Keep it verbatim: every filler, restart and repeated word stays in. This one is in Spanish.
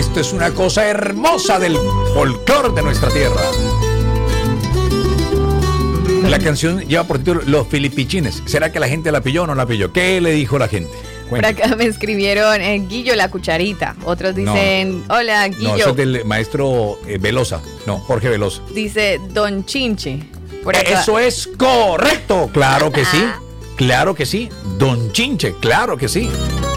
Esto es una cosa hermosa del folclore de nuestra tierra. La canción lleva por título Los Filipichines. ¿Será que la gente la pilló o no la pilló? ¿Qué le dijo la gente? Por acá me escribieron eh, Guillo la cucharita. Otros dicen, no, hola Guillo. No, eso es del maestro eh, Velosa. No, Jorge Velosa. Dice Don Chinche. Por acá. Eso es correcto. Claro que sí. Claro que sí. Don Chinche, claro que sí.